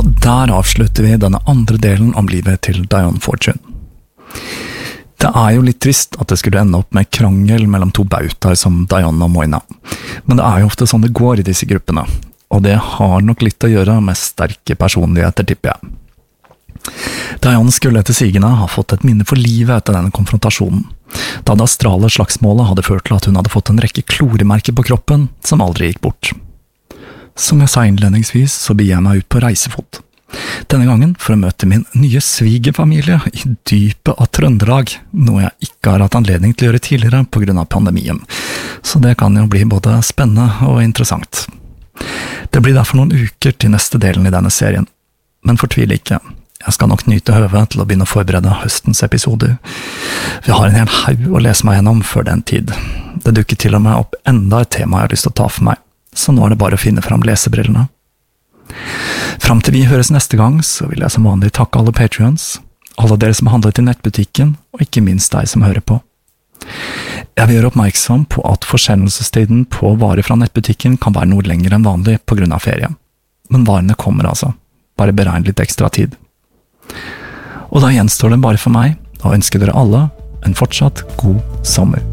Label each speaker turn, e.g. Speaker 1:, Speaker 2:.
Speaker 1: Og der avslutter vi denne andre delen om livet til Diane Fortune. Det jo litt trist at det skulle ende opp med krangel mellom to bautaer som Diane og Moina. Men det jo ofte sånn det går i disse gruppene, og det har nok litt å gjøre med sterke personligheter, tipper jeg. Diane skulle etter sigende ha fått et minne for livet etter denne konfrontasjonen, da det astrale slagsmålet hadde ført til at hun hadde fått en rekke kloremerker på kroppen som aldri gikk bort. Som jeg sa innledningsvis, så begir jeg meg ut på reisefot. Denne gangen for å møte min nye svigerfamilie i dypet av Trøndelag, noe jeg ikke har hatt anledning til å gjøre tidligere på grunn av pandemien, så det kan jo bli både spennende og interessant. Det blir derfor noen uker til neste delen i denne serien, men fortvil ikke. Jeg skal nok nyte høvet til å begynne å forberede høstens episoder. Vi har en hel haug å lese meg gjennom før den tid. Det dukker til og med opp enda et tema jeg har lyst til å ta for meg, så nå det bare å finne fram lesebrillene. Fram til vi høres neste gang, så vil jeg som vanlig takke alle Patreons, alle dere som har handlet i nettbutikken, og ikke minst deg som hører på. Jeg vil gjøre oppmerksom på at forsendelsestiden på varer fra nettbutikken kan være noe lenger enn vanlig på grunn av ferie. Men varene kommer altså, bare beregn litt ekstra tid. Og da gjenstår det bare for meg å ønske dere alle en fortsatt god sommer.